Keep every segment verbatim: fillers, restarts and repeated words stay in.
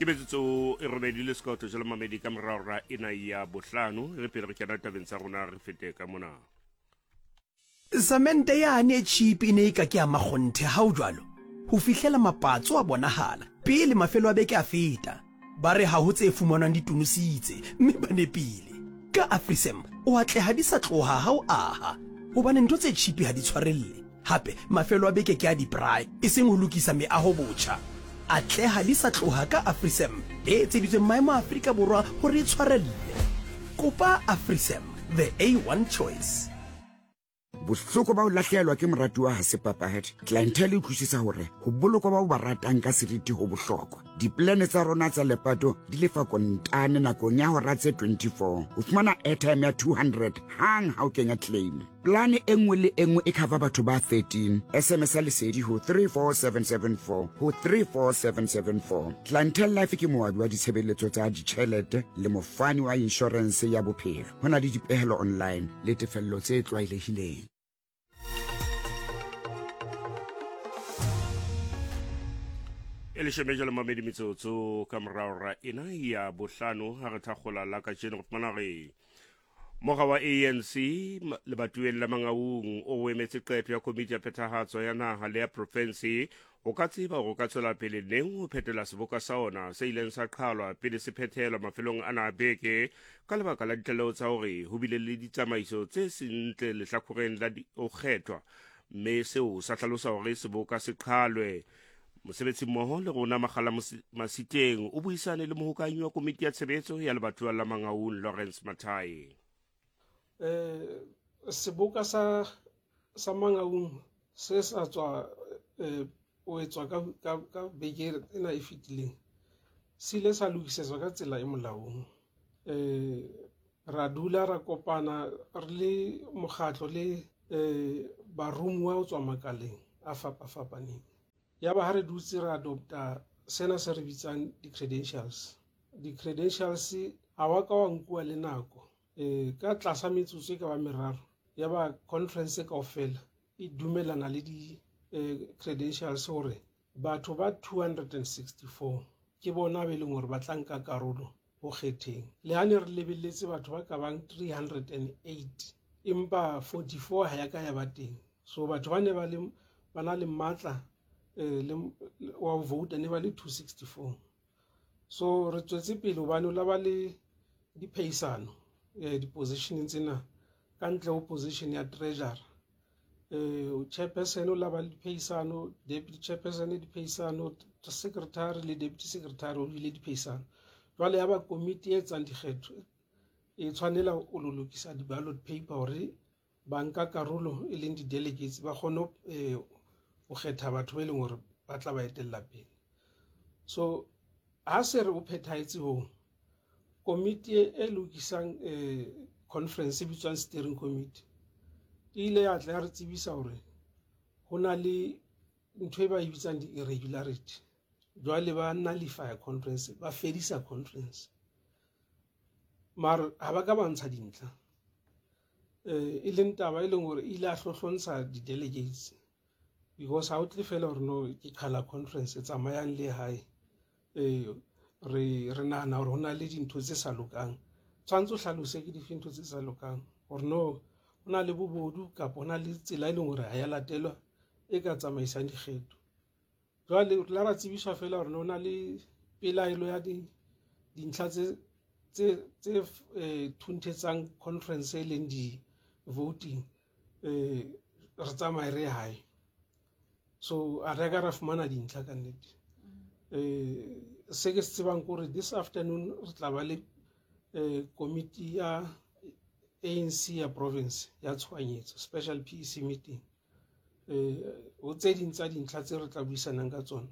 ke betsetso e robedi le sekoto jalo mamedi ka moraora ena ya bohlano re pele re kena tabeng tsa rona re fete ka mona. Samente yane e cheap e ne e ka ke a makgonthe ha o jwalo ho fihlela mapatso a bonahala pele mafelo a beke a feta ba re ha ho tse fumanwang ditunositse mme ba nepile ka Afrisem o atleha di sa tloha ha o aha hobane ntho tse cheap ha di tshwarelle hape mafelo a beke ke a di-braai e seng ho lokisa meaho botjha atleha di sa tloha ka Afrisem e etseditsweng maemo a Afrika Borwa hore e tshwarelle. Kopa Afrisem, the A one choice. Bohloko ba o lahlehelwa ke moratuwa ha se papahadi clientele e utlwisisa hore ho bolokwa ba o ba ratang ka seriti ho bohlokwa. Diplane tsa rona tsa lepato di lefa kontane nakong ya hora tse twenty-four ho fumana airtime ya two hundred hang ha o kenya claim. Plane e nngwe le e nngwe e cover batho ba thirteen. S M S a lesedi ho three four seven seven four ho three four seven seven four. Clientele Life ke moabi wa ditshebeletso tsa ditjhelete le mofani wa insurance ya bophelo. Ho na le dipehelo online le tefello tse tlwaelehileng. Ele shemejala mamedi mitsotso ka moraora ena ya bohlano ha re thakgola la ka jeno go fumana re moga wa A N C le batueng la Mangaung o emetse qeto ya komiti ya phethahatso ya naha le ya province o ka tseba go ka tswela pele neng ho phethela seboka sa ona se ileng sa qhalwa pele se phethelwa mafelong ana beke ka lebaka la ditlaleho tsa hore ho bile le ditsamaiso tse sentle lehlakoreng la o kgethwa mme seo sa hlalosa hore seboka se qhalwe. Mosebetsi mmoho le rona Makgala Masiteng o buisane le mohokanyi wa komiti ya tshebetso ya lebatowa la Mangaung Lawrence Mathai. Eh seboka sa sa Mangaung se sa tswa eh o etswa ka ka ka beke ena e fitileng se ile sa lokisetswa ka tsela e molaong. Eh ra dula ra kopana re le mokgatlo le eh barumuwa o tswa makaleng a fapa fapaneng. Ya ba ha re dutse ra adopta sena se re bitsang di-credentials. Di-credentials ha wa ka wa nkuwa le nako eh ka tlasa metsotso e ka ba meraro ya ba conference kaofela e dumelana le di eh credentials hore batho ba two hundred sixty-four ke bona be leng hore ba tlanka karolo ho kgetheng le ha ne re lebelletse batho ba ka bang three hundred eight impa forty-four ha ya ka ya ba teng. So batho ba ne ba le bana le matla eh le wa vote ne ba le two sixty-four. So re tswetse pele hobane la ba le di phaisano eh di position tsena ka ntle ho position ya treasurer eh chairperson o la ba le phaisano deputy chairperson di phaisano secretary le deputy secretary o le di phaisano jwale ya ba committee e tsang dikgetho e tshwanela o lokisa di ballot paper hore banka karolo e leng di delegates ba kgone eh o kgetha batho ba leng hore ba tla ba etella pele. So ha se re o phethaetse ho committee e lokisang eh conference e bitswang steering committee ile ya tla re tsebisa hore hona le ntho e ba e bitsang di irregularity jwale ba nullify conference ba fedisa conference mar ha ba ka bantsha dintlha eh e leng taba e leng hore ile a hlohlontsha di delegates because ha o tle fela hore no ke khala conference e tsamayang le hae eh re re nahana hore hona le dintho tse sa lokang tshwantse o hlalose ke dintho tse sa lokang hore no hona le bobodu ka bona le tsela e leng hore ha ya latelwa e ka tsamaisang dikgetho jwale la ra tsebiswa fela hore hona le pelaelo ya di dintlha tse tse tse eh thunthetsang conference e leng di voting eh re tsamaya re hae. So a re ka ra fumana dintlha ka nnete eh se ke se tsebang gore this afternoon re tla ba le eh committee ya A N C ya province ya tshwanyetso special P E C meeting eh o tse ding tsa dintlha tse re tla buisanang ka tsona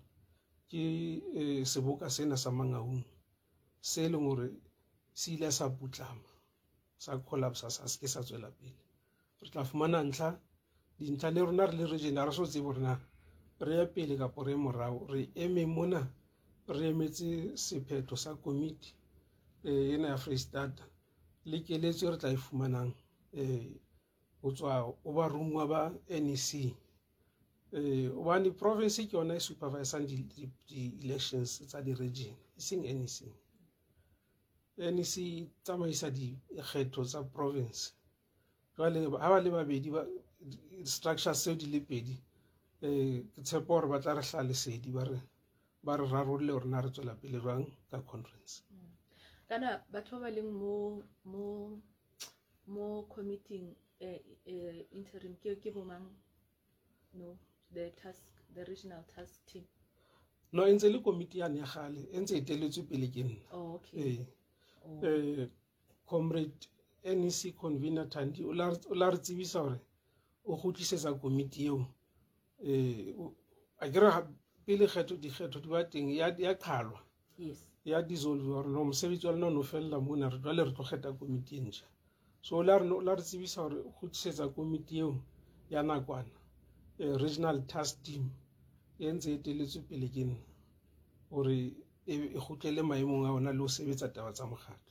ke seboka sena sa Mangaung se leng hore se ile sa putlama sa collapse sa se ke sa tswela pele. Re tla fumana ntlha dintlha le rona re le region ra so tsebo rena re ya pele ka pore morao re eme mona re emetse sephetho sa committee eh ena ya Freestata le keletso re tla e fumanang eh o tswa o ba rumuwa ba N E C eh one province ke yona e supervisang di, di, di elections tsa di region e seng N E C. N E C tsamaisa di kgetho tsa province jwale ha ba le babedi ba structure seo di le pedi eh ke tshepa hore ba tla re hlalesedi ba re ba re rarolle hore na re tswela pele jwang ka conference. Kana batho ba leng mo mo mo committee eh, eh, interim ke ke bomang no the task the regional task team no entse le committee ya ya gale entse eteletswe pele ke nna. Oh, okay. eh eh comrade N E C convener Thandi o la o la re tsebisa hore o gotlisetsa committee eo eh a gera pele kgetho di kgetho di ba teng ya ya qhalwa. Yes. Ya dissolve hore no mosebetsi wa lona no fella mona re jwale re tlo kgetha committee ntjha. So la re la re tsebisa hore o gotlisetsa committee eo ya nakwana eh regional task team e ntse eteletswe pele ke nna hore e gotlele maemong a ona le o sebetsa taba tsa mokgatlo.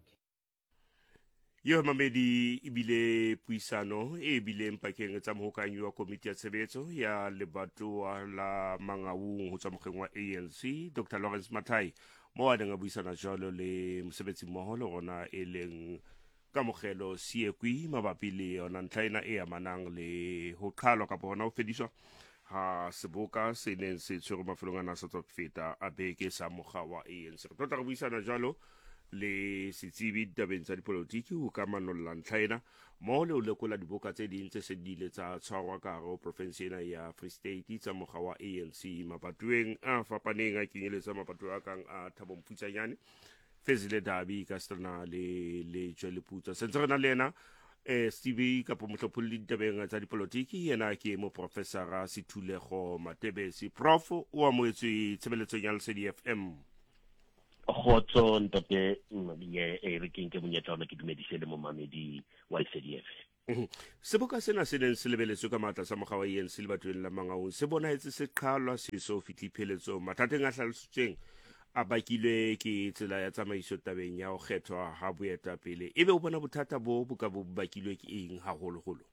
Yo mamedi ibile puisano e bile mpakeng tsa mohokanyi wa komiti ya tshebetso ya lebatowa la Mangaung ho tswa mokgeng wa A N C Doctor Lawrence Mathai mo a nga buisana jalo le mosebetsi mmoho le rona e leng kamogelo siekwi mabapi le yona ntlhaena e amanang le ho qhalwa ka bona ho fediswa ha seboka se neng se tshwere mafelong ana sa tsofeta a beke sa mogwa wa A N C. Re tlotla re buisana jalo le setsebi tabeng tsa dipolotiki ho ka manolla ntlhaena mo le o lekola diboka tse ding tse se di ile tsa tshwarwa ka hare ho province ena ya Free State tsa mogwa wa A N C mapatweng a fapaneng a kenyeletsa mapatwe a kang a Thabo Mputsanyane, Fezile Dabi ka Strana le le Jweleputsa. Se ntse re na le ena eh Stevie ka pomotlopolli ditabeng tsa dipolotiki yena ke mo professor Sithulego Matebesi. Prof o amoetswe tshebeletsong ya Lesedi F M. Khotso ntate ye e re ke nke monyetla ona ke dumedise le mo mamedi wa Lesedi F M. Seboka sena se neng se lebeletswe ka matla sa mogwa wa A N C le batweng la Mangaung se bona etse se qhalwa se so fitli pheletso mathateng a hlalositsweng a bakilwe ke tsela ya tsamaiso tabeng ya ho kgethwa ha boeta pele. Ebe o bona bothata bo bo ka bo bakilwe ke eng haholo holo?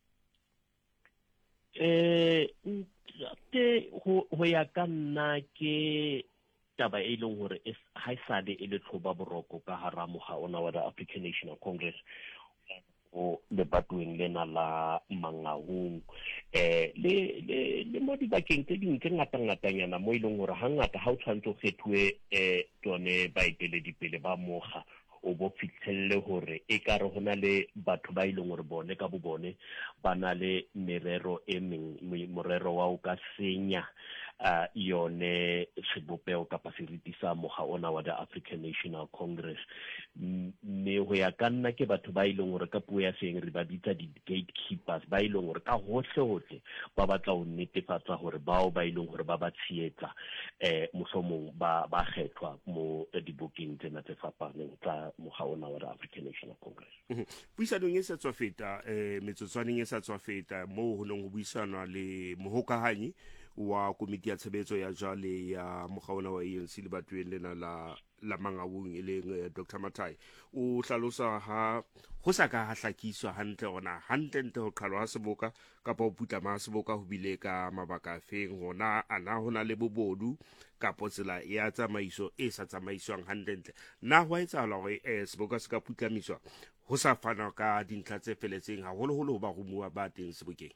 Eh te ho ya ka nna ke taba e leng hore ha isale e le tlhoba boroko ka hara mogwa ona wa the African National Congress o le batweng lena la Mangaung eh le le le mo di bakeng tse ding tse ngata ngatanyana mo ileng hore hangata ha o tshwantse kgethuwe eh tsone baeteledi pele ba mogga o bo fitlhelle hore e ka re hona le batho ba ileng hore bone ka bo bone ba na le merero e meng morero wa o ka senya uh, yone sebopeo kapa seriti sa mogga ona wa the African National Congress. Me ho ya ka nna ke batho ba ileng hore ka puo ya seng re ba bitsa di gatekeepers ba ileng hore ka hohle hohle ba batla ho netefatsa hore bao ba ileng hore ba ba tshietsa eh mohlomong ba ba kgethwa mo dibukeng tsena tse fapaneng tsa mogga ona wa the African National Congress. Puisanong e sa tswa feta eh metsotswaneng e sa tswa feta mo ho neng ho buisanwa le mohokahanyi wa komiti ya tshebetso ya jale ya mogga ona wa A N C le batweng lena la la Mangaung e leng Doctor Mathai o hlalosa ha ho sa ka hlakiswa hantle ona hantle ntle ho qhalwa ha seboka kapa ho putlama ha seboka ho bile ka mabaka afeng hona ana hona le bobodu kapa tsela ya tsamaiso e sa tsamaiswang hantle ntle na ho etsahala hore eh seboka se ka putlamiswa ho sa fana ka dintlha tse feletseng haholo holo ba rumuwa ba teng sebokeng.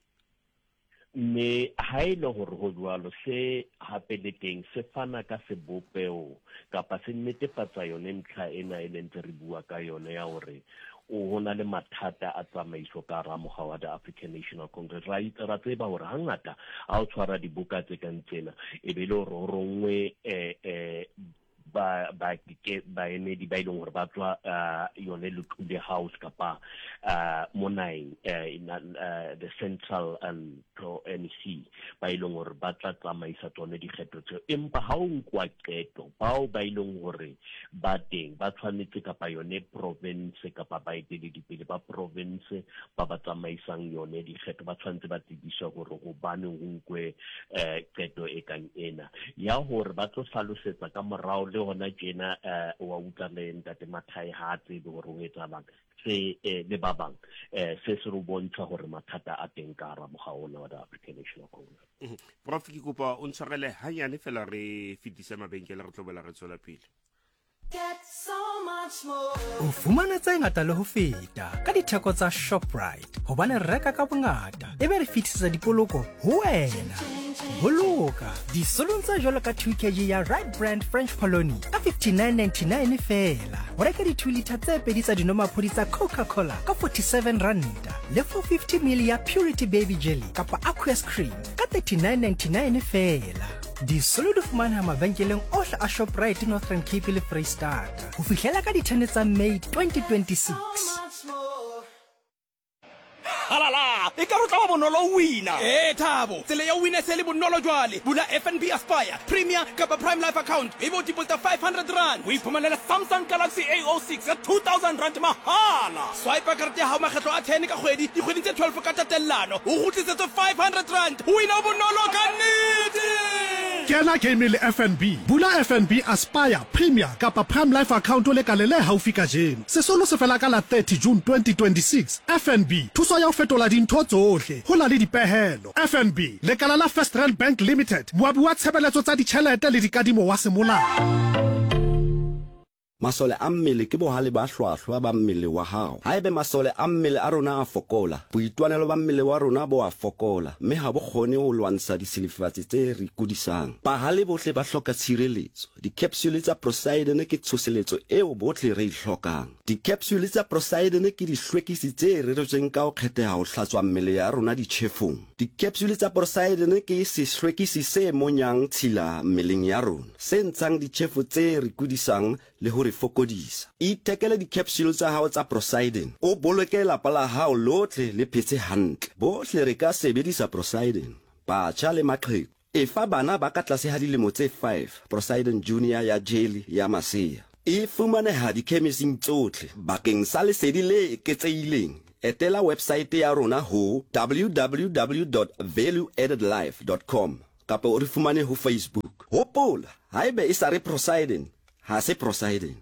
Me ha ile hore ho jwalo se hape le teng se fana ka sebopeo kapa se netefatsa yone ntlha ena e leng re bua ka yone ya hore o hona le mathata a tsamaiso ka ra mogga wa the African National Congress. Ra itse tseba hore hangata ha o tshwara dibuka tse ka ntsena e be le hore rongwe eh eh ba ba ke ba emedi ba ileng hore ba tswa yone Luthuli House kapa monaing in the Central and Pro N C ba ileng hore ba tla tsamaisa tsone di kgetho tse empa ha o nkwa qeto bao ba ileng hore ba teng ba tshwanetse kapa yone province kapa ba etele dipele ba province ba ba tsamaisang yone di kgetho ba tshwanetse ba tsebiswa hore go bane go nkwe qeto e kang ena ya hore ba tlo hlalosetsa ka morao le hona jena uh, wa utlwa le ntate Mathai ha tsebe hore o etsahalang se le ba bang eh se se re bontsha hore mathata a teng ka ra mogaona wa African National Congress. Prof ke kopa o ntshwarele hanyane fela re fitise mabenkele re tlobela re tswela pele. Get so much more. O fumana tse ngata le ho feta ka ditheko tsa Shoprite hobane re reka ka bongata ebe re fitisa dipoloko ho wena. Boloka disolong tsa jwalo ka two kilograms ya Right Brand French Polony ka fifty-nine ninety-nine fela. O reka di two litre tse pedi tsa dinomaphodi tsa Coca-Cola ka forty-seven rand le four fifty milliliters ya Purity Baby Jelly kapa Aqueous Cream ka thirty-nine ninety-nine fela. Disolo di fumana mabenkeleng ohle a Shoprite Northern Cape le Freystata ho fihlela ka di-ten tsa May twenty twenty-six. Halala, e ka rutla wa bonolo wina. Eh Thabo, tsele ya wina se le bonolo jwale. Bula F N B Aspire Premier kapa Prime Life account. E bo deposit five hundred rand. O iphumanela Samsung Galaxy A zero six ya two thousand rand mahala. Swipe karete ya hao makgetlo a ten ka kgwedi, di kgwedi tse twelve ka tatellano. O kgutlisetswe five hundred rand. Wina bonolo ka nnete. Kena game le F N B. Bula F N B Aspire Premier kapa Prime Life account o le kalele haufi ka jeno. Sesolo se fela ka la thirty June twenty twenty-six. F N B thuso ya ho fetola dintho tsohle. Ho na le dipehelo. F N B lekala la First Rand Bank Limited. Moabi wa tshebeletso tsa ditjhelete le dikadimo wa semolao. Masole a mmele ke bohale ba hlwahlwa ba mmele wa hao. Haebe masole a mmele a rona a fokola, boitwanelo ba mmele wa rona bo a fokola, mme ha bo kgone ho lwantsha disilifatsi tse re kudisang. Bahale bohle ba hloka tshireletso. Di-capsule tsa Poseidon ke tshoseletso eo bohle re hlokang. Di-capsule tsa Poseidon ke dihlwekisi tse reretsweng ka ho kgetheha ho hlatswa mmele ya rona ditjhefong. Di-capsule tsa Poseidon ke sehlwekisi se monyang tshila mmeleng ya rona, se ntshang ditjhefo tse re kudisang le ho re fokodisa. Itekele di-capsule tsa hao tsa Poseidon. O boloke lapa la hao lotle le phetse hantle. Bohle re ka sebedisa Poseidon. Batjha le maqheku. Efa bana ba ka tlase ha dilemo tse five, Poseidon Junior ya jelly ya masea. E fumaneha di-chemising tsohle bakeng sa lesedi le eketsehileng. Etela website ya rona ho w w w dot value added life dot com kapa o re fumane ho Facebook. Hopola, haebe e sa re Poseidon, ha se Poseidon.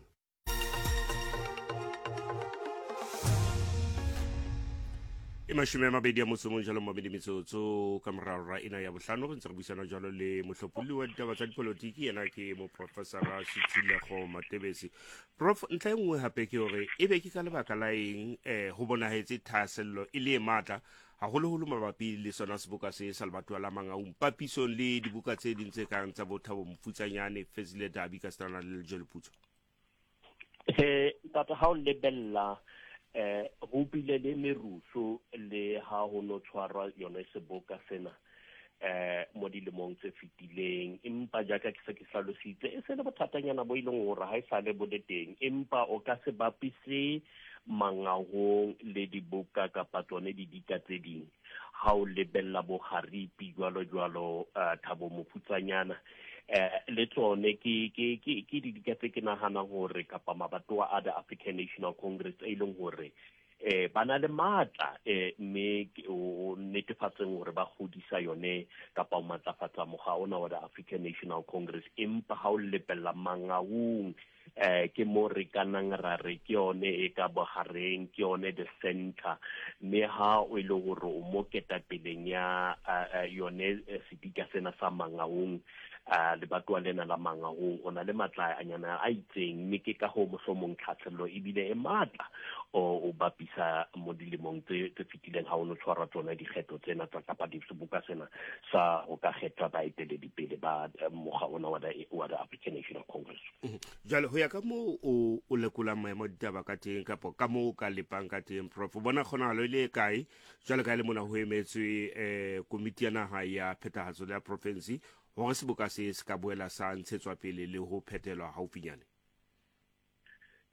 E mashome a mabedi a motso mong jalo mabedi metsotso ka morao ra ena ya bohlano re ntse re buisana jalo le mohlopolli wa ditaba tsa dipolotiki yena ke mo professora Sithilego Matebesi. Prof, ntlha e nngwe hape ke hore e be ke ka lebaka la eng eh ho bonahetse thasello e le matla haholoholo mabapi le sona seboka se sa lebatwa la Mangaung papisong le dibuka tse ding tse kang tsa Bothabo Mfutsanyane, Fezile Dabi ka Stana le Jeluputso. Eh tata ha o lebella eh ho bile le meruso le ha ho no tshwarwa yona seboka sena eh mo dilemong tse fitileng, empa jaka ke se ke hlalositse e se le bothatanyana bo ileng hore ha e sa le bo le teng, empa o ka se bapise Mangaung le dibuka kapa tsone di dika tse ding ha o lebella bo Haripi jwalo jwalo Thabo Mofutshanyana eh le tsone ke ke ke ke di dika tse ke nahana hore kapa mabatoa a the African National Congress e leng hore eh bana le matla eh me o netefatseng hore ba godisa yone kapa o matlafatsa moga ona wa the African National Congress, empa ha o lebella Mangaung eh ke mo re kanang ra re ke yone e ka bohareng ke yone the center, me ha o ile hore o mo ketapeleng ya yone sedika sena sa Mangaung a le batwa lena la Mangaung ona le matla anyana a itseng, mme ke ka ho mohlomong tlhatlhello e bile e matla o o bapisa mo dilemong tse tse fitileng ha o no tshwara tsona dikgetho tsena tsa kapa dibuka sena sa o ka kgetha ba eteledipele ba moga ona wa the African National Congress. Jalo ho ya ka mo o o lekola maemo ditaba ka teng kapa ka mo ka lepang ka teng, Prof, bona kgonahalo le kae jalo ka le mona ho emetswe eh komiti ya naha ya phethahatso ya province hore seboka se se ka boela sa ntshetswa pele le ho phethelwa haufinyane?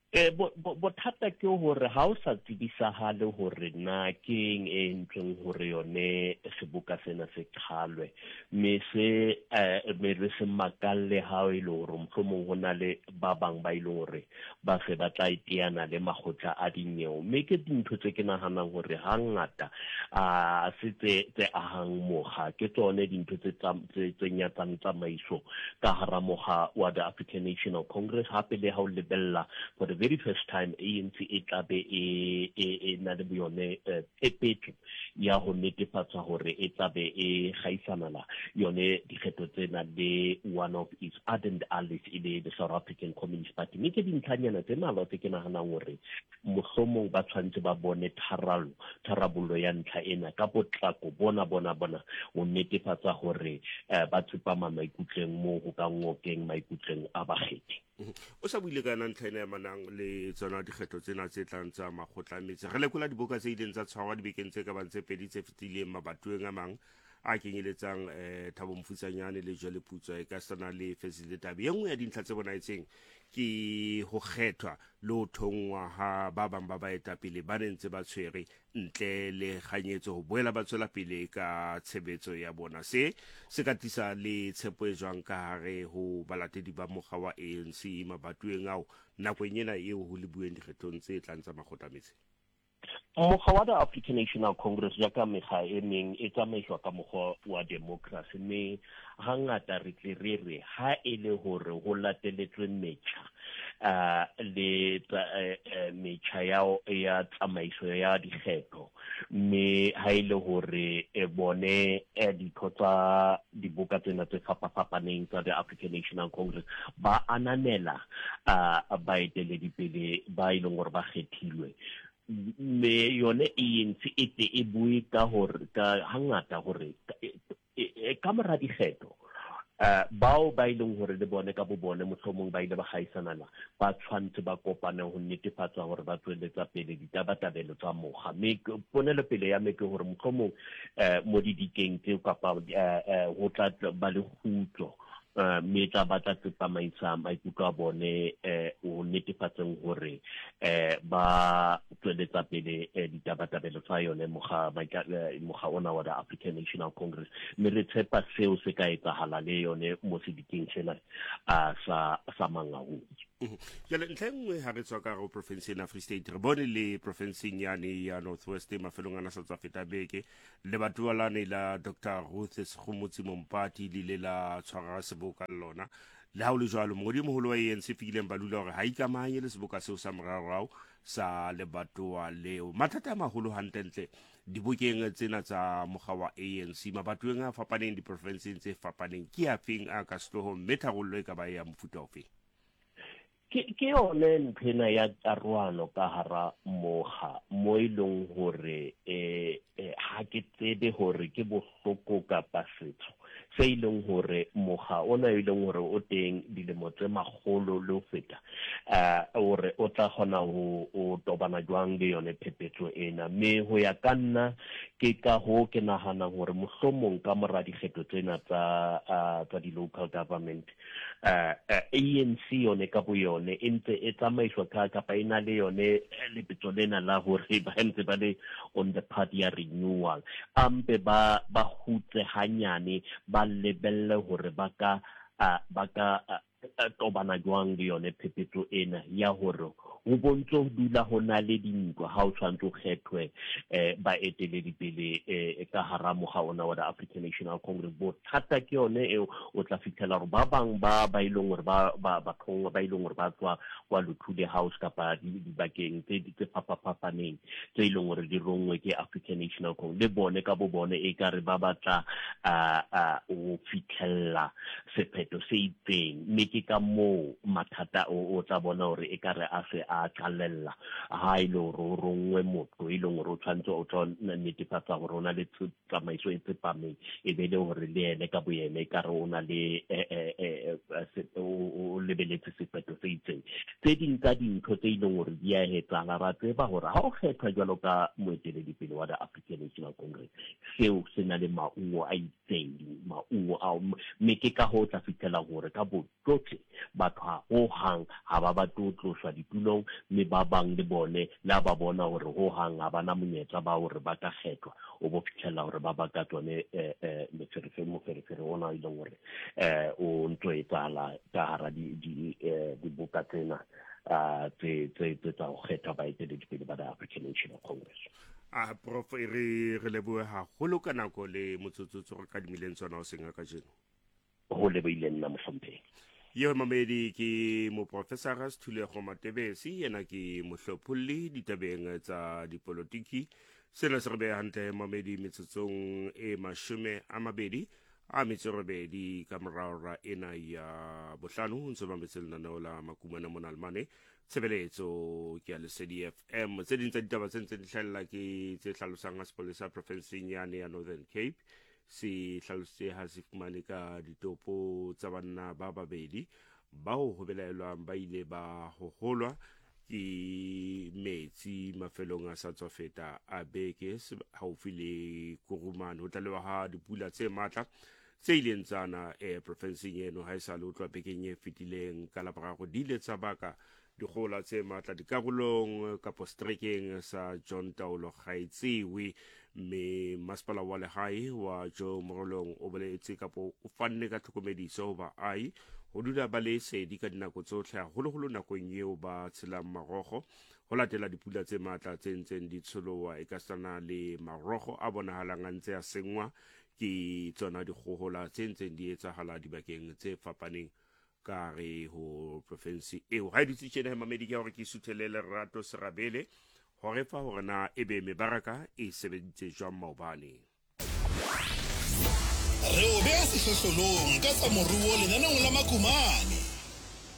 Eh bothata ke hore ha o sa tsebisahale hore na ke eng e ntseng hore yone seboka sena se qhalwe me se me re se makalle ha o ile hore mohlomong hona le ba bang ba ile hore ba se ba tla iteana le makgotla a dinyewe me ke dintho tse ke nahanang hore hangata a se tse tse ahang moga ke tsone dintho tse tse nyatsang tsamaiso ka hara moga wa the African National Congress hape le ha o lebella for the very first time A N C e tlabe e e na le yone e petlo ya ho netefatsa hore e tlabe e gaisana la yone dikgetho tsena le one of its ardent allies in the South African Communist Party me ke dintlhanyana tse malwa tse ke nahanang hore mohlomong ba tshwantse ba bone tharalo tharabollo ya ntlha ena ka potlako bona bona bona o netefatsa hore ba tsepama maikutleng mo ho ka ngokeng maikutleng a bakgethi o sa buile ka ntlha ena ya manang le tsona dikgetho tsena tse tlang tsa makgotla a metse re lekola diboka tse ileng tsa tshwarwa dibekeng tse ka bang tse pedi tse fetileng mabatoweng a mang a kenyeletsang um Thabo Mofusanyane le Jwale Putswa e ka sana le Fezile Tabi e nngwe ya dintlha tse bonaetseng ke ho kgethwa le ho thongwa ha ba bang ba baetapele ba nentse ba tshwere ntle le kganyetso ho boela ba tswela pele ka tshebetso ya bona se se ka tlisa le tshepo e jwang ka hare ho balatedi ba mokga wa A N C mabatoweng ao nakong ena eo ho le bueng dikgethong tse tlang tsa makgotla a metse mokgwa wa the African National Congress ya ka mekga e meng e tsamaiswa ka mokgwa wa democracy mme hangata re tle re re ha e le hore ho lateletswe metjha uh le metjha ya ya tsamaiso ya dikgetho mme ha ile hore e bone ditho tsa diboka tsena tse fapafapaneng tsa the African National Congress ba ananela uh baeteledipele ba ile hore ba kgethilwe me yone E N C ete e bue ka hore ka hangata hore ka mora dikgetho uh bao ba ileng hore le bone ka bobone mohlomong ba ile ba gaisana la ba tshwantse ba kopana ho netefatsa hore ba tsweletsa pele ditabatabelo tsa moga me ponele pele ya me ke hore mohlomong uh mo didikeng tse kapa ho tla ba le khutlo uh me tla batla tsepamaisa maikutlo a bone eh o netefatseng hore eh ba tsweletsa pele ditabatabelo tsa yone moga moga ona wa the African National Congress me re tshepa seo se ka etsahala le yone mo sedikeng sena a sa sa Mangaung jale ntlengwe ha re tswa ka go province ya Free State re bone le province nyane ya Northwest mafelong ana sa tsafeta beke le batho ba lane la Doctor Ruth Segomotsi Mompati le la tshwara seboka lona le ha o le jwalo modimo moholo wa A N C fikileng ba lula hore ha ikamanye le seboka seo sa morarao sa lebatowa leo mathata a maholo hantentle dibokeng tsena tsa mokga wa A N C mabatoweng a fapaneng di province tse fapaneng ke afeng a ka setloho mme tharollo e ka ba ya mofuta ofe ke ke yone nthena ya tarwano ka hara moga mo ileng hore eh ha ke tsebe hore ke bohloko ka pasetso se ileng hore moga ona ileng hore o teng dilemo tse magolo le ho feta uh hore o tla gona ho o tobana jwang le yone phepetso ena me ho ya ka nna ke ka ho ke nahana hore mohlomong ka mora dikgetho tsena tsa tsa di local government uh A N C yone ka bo yone entse e tsamaiswa ka kapa ina le yone le bitso lena la hore ba ntse ba le on the party ya renewal ampe ba ba hutse hanyane ba lebelle hore ba ka ba ka tobana jwang le yone phepetso ena ya hore ho bontso dula hona le dintwa ha o tshwantse o kgethwe eh ba eteledipele eh ka hara moga ona wa the African National Congress bo thata ke yone e o tla fitlhela hore ba bang ba ba ileng hore ba ba ba thongwa ba ileng hore ba tswa kwa Luthuli House kapa di bakeng tse tse fapafapaneng tse ileng hore di rongwe ke African National Congress le bone ka bo bone e ka re ba batla a o fitlhella sephetho se itseng me ke ka mo mathata o tla bona hore e ka re a se a tlalella ha ile hore rongwe motho ile hore o tshwantse o tla netefatsa hore ona le tsamaiso e tsepameng e be le hore le ene ka boyene ka re ona le o lebeletse sephetho se itseng tse ding ka dintho tse ile hore di a etsala ra tseba hore ha o kgethwa jwalo ka moeteledipele wa the African National Congress seo se na le maungo a itseng maungo a me ke ka ho tla fitlhela hore ka bo tsotlhe batho ho hang ha ba ba tloswa dipulong mme ba bang le bone la ba bona hore ho hang ha bana monyetla ba hore ba ka kgethwa o bo fitlhela hore ba ba ka tsone eh meferefere moferefere ona ile hore eh o ntso e tsala ka hara di di dibuka tsena a tse tse tsa ho kgethwa ba eteledipele ba the African National Congress. a prof re re leboe haholo ka nako le motsotsotso re ka dimileng tsona o senga ka jeno ho leboile nna mohlomphehi yo mamedi ke moprofesara Sithulego Matebesi yena ke mohlopholli ditabeng tsa dipolotiki sena se re be hantle mamedi metsotsong e mashome a mabedi a metsorobedi ka moraora ena ya bohlano ntse ba metselna la makumana mona lemane tshebeletso ke ya Lesedi F M tse ding tsa ditaba tse ntse di hlalla ke tse hlalosang ga sepolesa provinceng yane ya Northern Cape se hlalose ha se fumane ka ditopo tsa banna ba babedi bao ho belaelwang ba ile ba hoholwa ke metsi mafelong a sa tswa feta a beke haufi le Kurumane ho tlalewa ha dipula tse matla tse ileng tsana e provinceng eno ha isa le utlwa bekeng e fetileng ka laboraro di ile tsa baka dikgola tse matla dikarolong kapo strekeng sa John Taulo Gaetsewe mme masepala wa lehae wa Jo Morolong o boletse kapo o fanne ka tlhokomediso ho baahi ho dula ba le sedi ka dinako tsotlhe haholoholo nakong eo ba tshelang marogo ho latela dipula tse matla tse ntseng di tsholoha e ka sana le marogo a bonahalang a ntse a sengwa ke tsona dikgohola tse ntseng di etsahala dibakeng tse fapaneng ka re ho province eo ha di tsitshene mamedi ke hore ke suthele Lerato Serabele hore fa hore na ebe mebaraka e sebeditse jwang maobane re o beha sehlohlolong ka tsa moruo lenaneng la Makumane